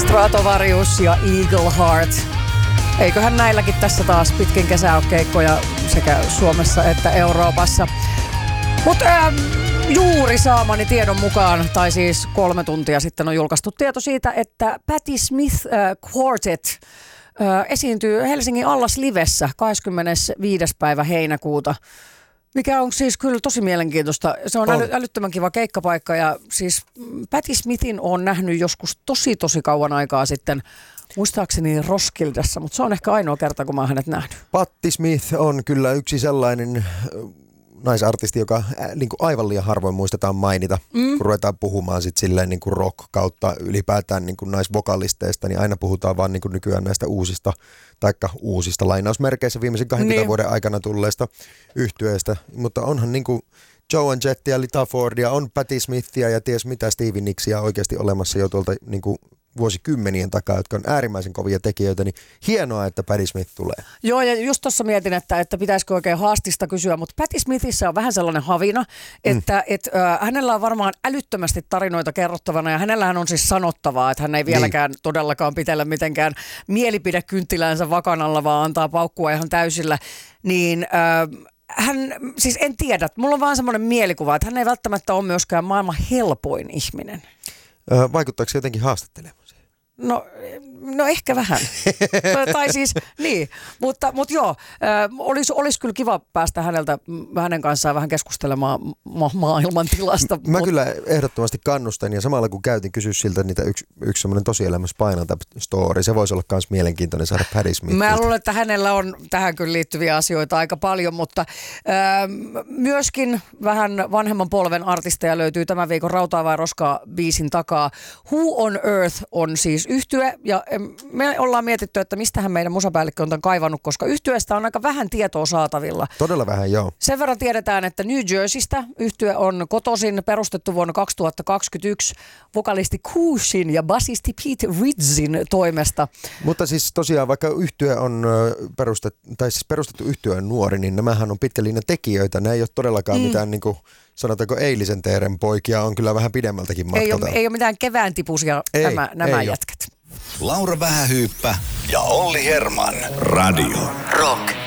Stratovarius ja Eagle Heart. Eiköhän näilläkin tässä taas pitkin kesää ole keikkoja sekä Suomessa että Euroopassa. Mutta juuri saamani tiedon mukaan, tai siis 3 tuntia sitten on julkaistu tieto siitä, että Patti Smith Quartet esiintyy Helsingin Allas Livessä 25. päivä heinäkuuta. Mikä on siis kyllä tosi mielenkiintoista. Se on älyttömän kiva keikkapaikka ja siis Patti Smithin on nähnyt joskus tosi kauan aikaa sitten, muistaakseni Roskildessa, mutta se on ehkä ainoa kerta, kun mä oon hänet nähnyt. Patti Smith on kyllä yksi sellainen naisartisti, joka niin kuin aivan liian harvoin muistetaan mainita, kun ruvetaan puhumaan sit silleen niin kuin rock kautta ylipäätään niin kuin naisvokalisteista, niin aina puhutaan vaan niin kuin nykyään näistä uusista lainausmerkeissä viimeisen 20 vuoden aikana tulleista yhtyeistä, mutta onhan niin kuin Joan Jettia, Lita Fordia, on Patti Smithia ja ties mitä Stevie Nicksia oikeasti olemassa jo tuolta niin kuin vuosikymmenien takaa, jotka on äärimmäisen kovia tekijöitä, niin hienoa, että Patti Smith tulee. Joo, ja just tuossa mietin, että pitäisikö oikein haastista kysyä, mutta Patti Smithissä on vähän sellainen havina, että hänellä on varmaan älyttömästi tarinoita kerrottavana, ja hänellähän on siis sanottavaa, että hän ei vieläkään todellakaan pitellä mitenkään mielipidekynttiläänsä vakanalla, vaan antaa paukkua ihan täysillä, niin hän, siis en tiedä, mulla on vaan semmoinen mielikuva, että hän ei välttämättä ole myöskään maailman helpoin ihminen. Vaikuttaako se jotenkin haastattelemaan? No ehkä vähän. Tai siis, niin. Mutta joo, olisi kyllä kiva päästä hänen kanssaan vähän keskustelemaan maailman tilasta. Mä kyllä ehdottomasti kannustan ja samalla kun kysyä siltä niitä yksi semmoinen tosielämässä painalta story, se voisi olla myös mielenkiintoinen saada Patti Smithiltä. Mä luulen, että hänellä on tähän kyllä liittyviä asioita aika paljon, mutta myöskin vähän vanhemman polven artisteja löytyy tämän viikon Rautaa vai roskaa -biisin takaa. Who on Earth on siis yhtye ja me ollaan mietitty, että mistähän meidän musapäällikkö on tämän kaivannut, koska yhtyeestä on aika vähän tietoa saatavilla. Todella vähän, joo. Sen verran tiedetään, että New Jerseystä yhtye on kotoisin, perustettu vuonna 2021 vokalisti Kushin ja basisti Pete Ridzin toimesta. Mutta siis tosiaan vaikka yhtye on perustettu yhtye on nuori, niin nämähän on pitkällinen tekijöitä. Nämä ei ole todellakaan mitään niin kuin sanotaanko eilisen teeren poikia, on kyllä vähän pidemmältäkin matkalta. Ei ole mitään kevään tipuisia nämä jätkät. Laura Vähähyyppä ja Olli Herman. Radio Rock.